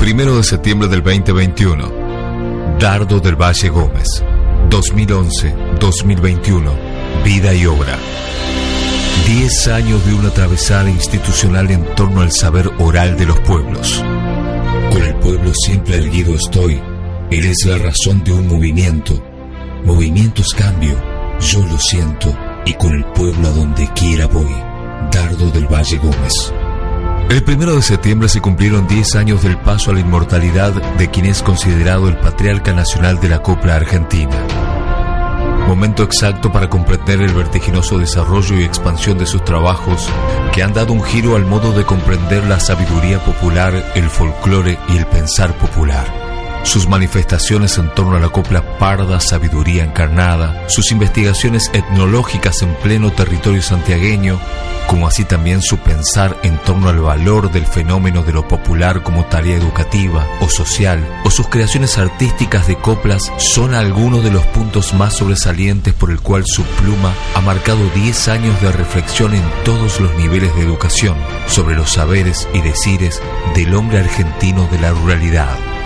1 de septiembre del 2021. Dardo del Valle Gómez. 2011-2021. Vida y obra. 10 años de una atravesada institucional en torno al saber oral de los pueblos. Con el pueblo siempre erguido estoy. Él es la razón de un movimiento. Movimiento es cambio. Yo lo siento. Y con el pueblo a donde quiera voy. Dardo del Valle Gómez. El 1 de septiembre se cumplieron 10 años del paso a la inmortalidad de quien es considerado el patriarca nacional de la copla argentina. Momento exacto para comprender el vertiginoso desarrollo y expansión de sus trabajos que han dado un giro al modo de comprender la sabiduría popular, el folclore y el pensar popular. Sus manifestaciones en torno a la copla parda, sabiduría encarnada, sus investigaciones etnológicas en pleno territorio santiagueño, como así también su pensar en torno al valor del fenómeno de lo popular como tarea educativa o social, o sus creaciones artísticas de coplas, son algunos de los puntos más sobresalientes por el cual su pluma ha marcado 10 años de reflexión en todos los niveles de educación sobre los saberes y decires del hombre argentino de la ruralidad.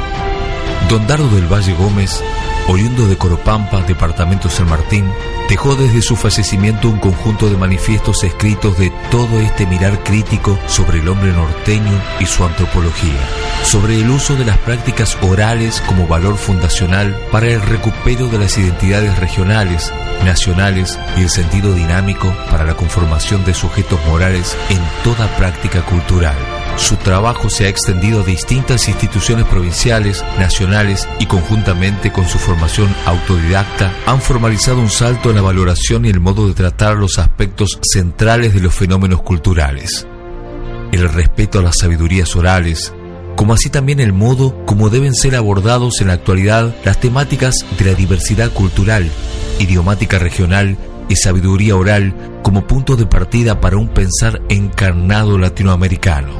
Don Dardo del Valle Gómez, oriundo de Coropampa, departamento San Martín, dejó desde su fallecimiento un conjunto de manifiestos escritos de todo este mirar crítico sobre el hombre norteño y su antropología, sobre el uso de las prácticas orales como valor fundacional para el recupero de las identidades regionales, nacionales y el sentido dinámico para la conformación de sujetos morales en toda práctica cultural. Su trabajo se ha extendido a distintas instituciones provinciales, nacionales y conjuntamente con su formación autodidacta han formalizado un salto en la valoración y el modo de tratar los aspectos centrales de los fenómenos culturales. El respeto a las sabidurías orales, como así también el modo como deben ser abordados en la actualidad las temáticas de la diversidad cultural, idiomática regional y sabiduría oral como punto de partida para un pensar encarnado latinoamericano.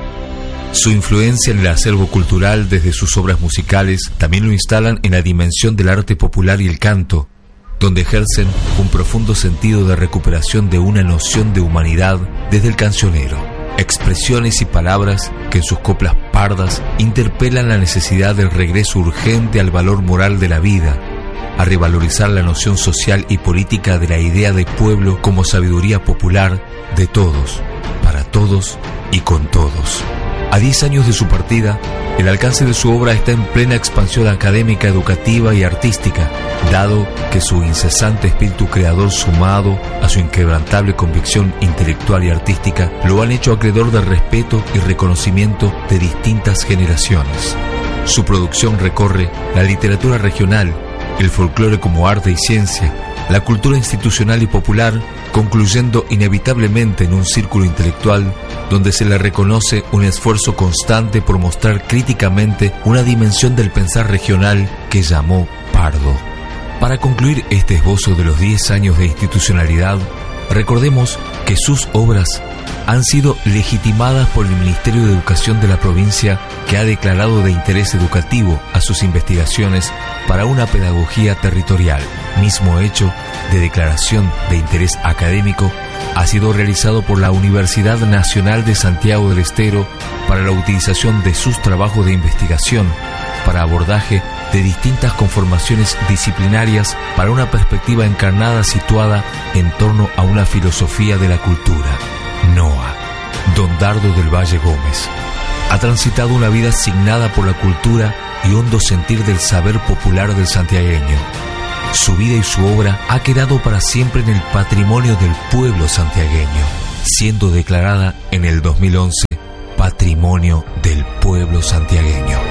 Su influencia en el acervo cultural desde sus obras musicales también lo instalan en la dimensión del arte popular y el canto, donde ejercen un profundo sentido de recuperación de una noción de humanidad desde el cancionero. Expresiones y palabras que en sus coplas pardas interpelan la necesidad del regreso urgente al valor moral de la vida, a revalorizar la noción social y política de la idea de pueblo como sabiduría popular de todos, para todos y con todos. A 10 años de su partida, el alcance de su obra está en plena expansión académica, educativa y artística, dado que su incesante espíritu creador sumado a su inquebrantable convicción intelectual y artística lo han hecho acreedor de respeto y reconocimiento de distintas generaciones. Su producción recorre la literatura regional, el folclore como arte y ciencia, la cultura institucional y popular, concluyendo inevitablemente en un círculo intelectual donde se le reconoce un esfuerzo constante por mostrar críticamente una dimensión del pensar regional que llamó pardo. Para concluir este esbozo de los 10 años de institucionalidad, recordemos que sus obras han sido legitimadas por el Ministerio de Educación de la provincia, que ha declarado de interés educativo a sus investigaciones para una pedagogía territorial. Mismo hecho de declaración de interés académico ha sido realizado por la Universidad Nacional de Santiago del Estero para la utilización de sus trabajos de investigación para abordaje de distintas conformaciones disciplinarias para una perspectiva encarnada situada en torno a una filosofía de la cultura. NOA, Don Dardo del Valle Gómez, ha transitado una vida signada por la cultura y hondo sentir del saber popular del santiagueño. Su vida y su obra ha quedado para siempre en el patrimonio del pueblo santiagueño, siendo declarada en el 2011 Patrimonio del Pueblo Santiagueño.